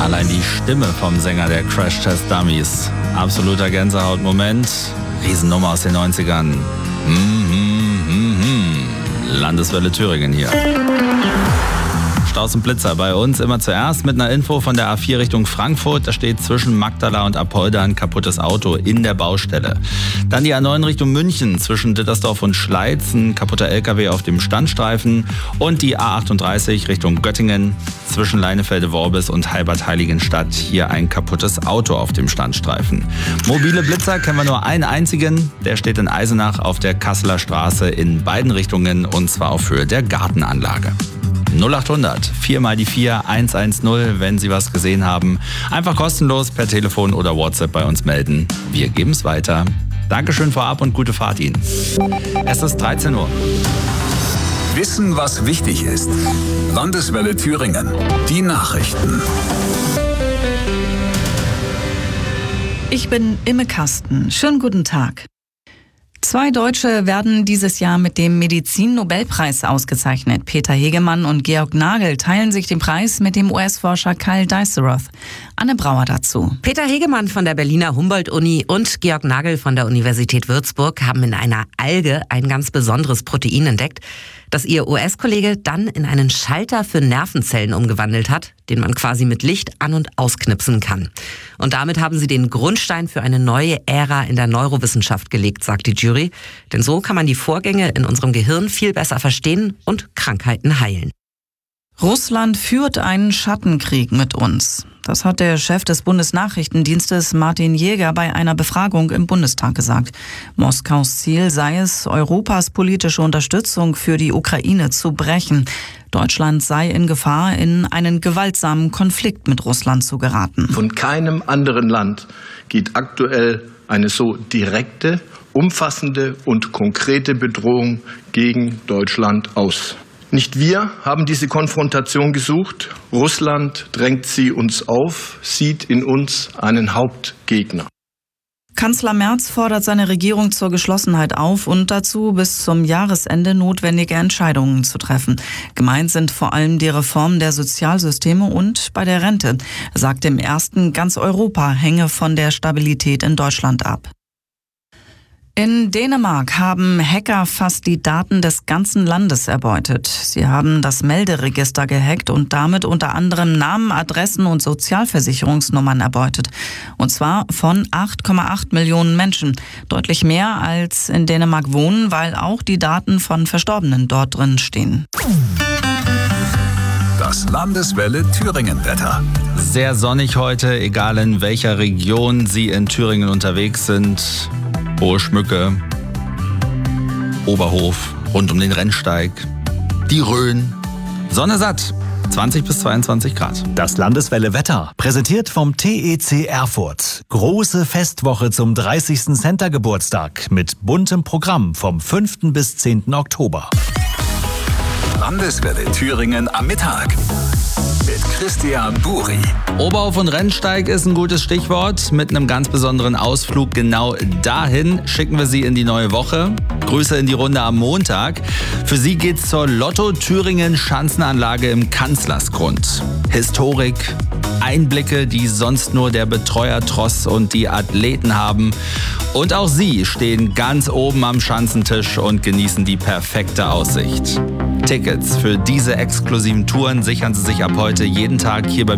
Allein die Stimme vom Sänger der Crash Test Dummies. Absoluter Gänsehautmoment. Riesennummer aus den 90ern. Landeswelle Thüringen hier. Staus und Blitzer bei uns immer zuerst mit einer Info von der A4 Richtung Frankfurt. Da steht zwischen Magdala und Apolda ein kaputtes Auto in der Baustelle. Dann die A9 Richtung München zwischen Dittersdorf und Schleiz, ein kaputter LKW auf dem Standstreifen. Und die A38 Richtung Göttingen zwischen Leinefelde-Worbis und Halbert-Heiligenstadt. Hier ein kaputtes Auto auf dem Standstreifen. Mobile Blitzer kennen wir nur einen einzigen. Der steht in Eisenach auf der Kasseler Straße in beiden Richtungen und zwar auf Höhe der Gartenanlage. 0800 4 mal die 4 110, wenn Sie was gesehen haben. Einfach kostenlos per Telefon oder WhatsApp bei uns melden. Wir geben es weiter. Dankeschön vorab und gute Fahrt Ihnen. Es ist 13 Uhr. Wissen, was wichtig ist. Landeswelle Thüringen. Die Nachrichten. Ich bin Imme Kasten. Schönen guten Tag. 2 Deutsche werden dieses Jahr mit dem Medizin-Nobelpreis ausgezeichnet. Peter Hegemann und Georg Nagel teilen sich den Preis mit dem US-Forscher Kyle Dijsselroth. Anne Brauer dazu. Peter Hegemann von der Berliner Humboldt-Uni und Georg Nagel von der Universität Würzburg haben in einer Alge ein ganz besonderes Protein entdeckt, das ihr US-Kollege dann in einen Schalter für Nervenzellen umgewandelt hat, den man quasi mit Licht an- und ausknipsen kann. Und damit haben sie den Grundstein für eine neue Ära in der Neurowissenschaft gelegt, sagt die Jury. Denn so kann man die Vorgänge in unserem Gehirn viel besser verstehen und Krankheiten heilen. Russland führt einen Schattenkrieg mit uns. Das hat der Chef des Bundesnachrichtendienstes Martin Jäger bei einer Befragung im Bundestag gesagt. Moskaus Ziel sei es, Europas politische Unterstützung für die Ukraine zu brechen. Deutschland sei in Gefahr, in einen gewaltsamen Konflikt mit Russland zu geraten. Von keinem anderen Land geht aktuell eine so direkte, umfassende und konkrete Bedrohung gegen Deutschland aus. Nicht wir haben diese Konfrontation gesucht. Russland drängt sie uns auf, sieht in uns einen Hauptgegner. Kanzler Merz fordert seine Regierung zur Geschlossenheit auf und dazu, bis zum Jahresende notwendige Entscheidungen zu treffen. Gemeint sind vor allem die Reform der Sozialsysteme und bei der Rente. Er sagt im ersten, ganz Europa hänge von der Stabilität in Deutschland ab. In Dänemark haben Hacker fast die Daten des ganzen Landes erbeutet. Sie haben das Melderegister gehackt und damit unter anderem Namen, Adressen und Sozialversicherungsnummern erbeutet. Und zwar von 8,8 Millionen Menschen. Deutlich mehr als in Dänemark wohnen, weil auch die Daten von Verstorbenen dort drin stehen. Das Landeswelle Thüringen-Wetter. Sehr sonnig heute, egal in welcher Region Sie in Thüringen unterwegs sind. Hohe Schmücke, Oberhof, rund um den Rennsteig, die Rhön. Sonne satt, 20 bis 22 Grad. Das Landeswelle Wetter, präsentiert vom TEC Erfurt. Große Festwoche zum 30. Center-Geburtstag mit buntem Programm vom 5. bis 10. Oktober. Landeswelle Thüringen am Mittag. Mit Christian Buri. Oberhof und Rennsteig ist ein gutes Stichwort. Mit einem ganz besonderen Ausflug genau dahin schicken wir Sie in die neue Woche. Grüße in die Runde am Montag. Für Sie geht's zur Lotto Thüringen Schanzenanlage im Kanzlersgrund. Historik, Einblicke, die sonst nur der Betreuertross und die Athleten haben. Und auch Sie stehen ganz oben am Schanzentisch und genießen die perfekte Aussicht. Tickets für diese exklusiven Touren sichern Sie sich ab heute jeden Tag hier bei